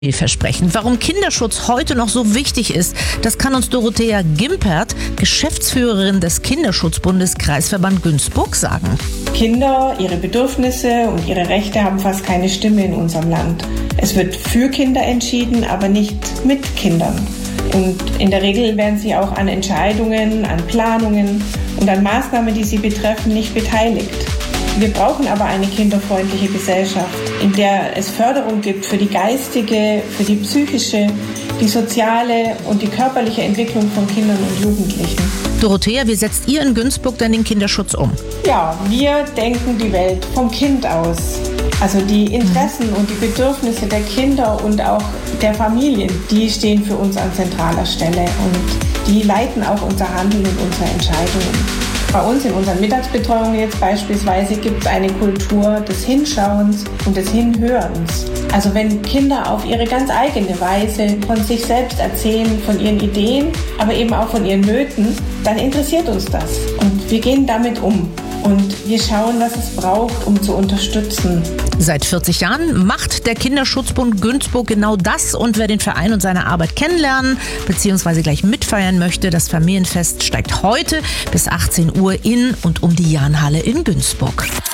Versprechen. Warum Kinderschutz heute noch so wichtig ist, das kann uns Dorothea Gimpert, Geschäftsführerin des Kinderschutzbundes Kreisverband Günzburg, sagen. Kinder, ihre Bedürfnisse und ihre Rechte haben fast keine Stimme in unserem Land. Es wird für Kinder entschieden, aber nicht mit Kindern. Und in der Regel werden sie auch an Entscheidungen, an Planungen und an Maßnahmen, die sie betreffen, nicht beteiligt. Wir brauchen aber eine kinderfreundliche Gesellschaft, in der es Förderung gibt für die geistige, für die psychische, die soziale und die körperliche Entwicklung von Kindern und Jugendlichen. Dorothea, wie setzt ihr in Günzburg denn den Kinderschutz um? Ja, wir denken die Welt vom Kind aus. Also die Interessen und die Bedürfnisse der Kinder und auch der Familien, die stehen für uns an zentraler Stelle und die leiten auch unser Handeln und unsere Entscheidungen. Bei uns in unseren Mittagsbetreuungen jetzt beispielsweise gibt es eine Kultur des Hinschauens und des Hinhörens. Also wenn Kinder auf ihre ganz eigene Weise von sich selbst erzählen, von ihren Ideen, aber eben auch von ihren Nöten, dann interessiert uns das und wir gehen damit um. Und wir schauen, was es braucht, um zu unterstützen. Seit 40 Jahren macht der Kinderschutzbund Günzburg genau das. Und wer den Verein und seine Arbeit kennenlernen bzw. gleich mitfeiern möchte, das Familienfest steigt heute bis 18 Uhr in und um die Jahnhalle in Günzburg.